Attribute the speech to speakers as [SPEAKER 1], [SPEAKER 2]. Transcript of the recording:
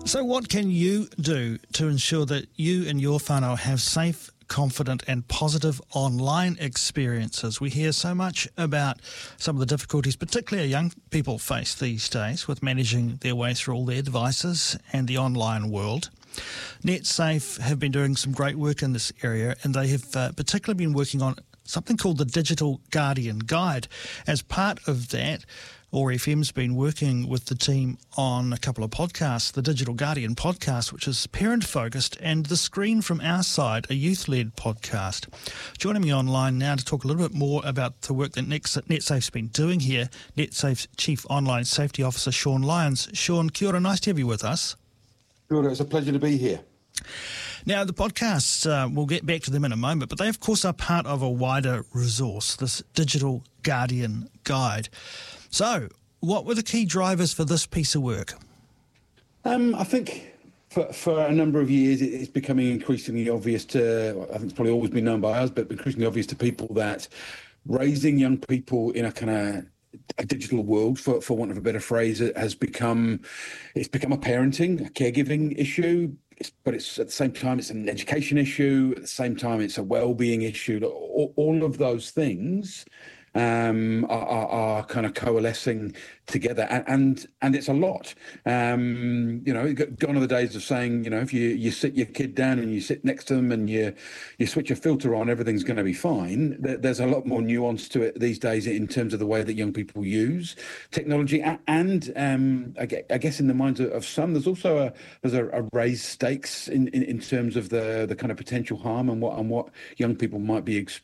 [SPEAKER 1] So what can you do to ensure that you and your whānau have safe, confident and positive online experiences? We hear so much about some of the difficulties particularly young people face these days with managing their way through all their devices and the online world. NetSafe have been doing some great work in this area, and they have particularly been working on something called the Digital Guardian Guide. As part of that, OAR FM's been working with the team on a couple of podcasts, the Digital Guardian podcast, which is parent-focused, and The Screen from Our Side, a youth-led podcast. Joining me online now to talk a little bit more about the work that NetSafe's been doing here, NetSafe's Chief Online Safety Officer, Sean Lyons. Sean, kia ora, nice to have you with us.
[SPEAKER 2] Kia ora, it's a pleasure to be here.
[SPEAKER 1] Now, the podcasts, we'll get back to them in a moment, but they, of course, are part of a wider resource, this Digital Guardian Guide. So, what were the key drivers for this piece of work?
[SPEAKER 2] I think for a number of years it's becoming increasingly obvious to, I think it's probably always been known by us, but increasingly obvious to people that raising young people in a kind of a digital world, for want of a better phrase, it's become a parenting, a caregiving issue, but it's at the same time it's an education issue, at the same time it's a well-being issue. All of those things are kind of coalescing together, and it's a lot. Gone are the days of saying, if you sit your kid down and you sit next to them and you switch a filter on, everything's going to be fine. There's a lot more nuance to it these days in terms of the way that young people use technology, and I guess in the minds of some, there's also a raised stakes in terms of the kind of potential harm and what young people might be